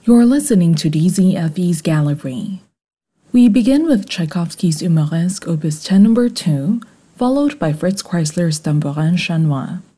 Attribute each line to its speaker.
Speaker 1: You're listening to DZFE's Gallery. We begin with Tchaikovsky's Humoresque Opus 10 No. 2, followed by Fritz Kreisler's Tambourin Chanois.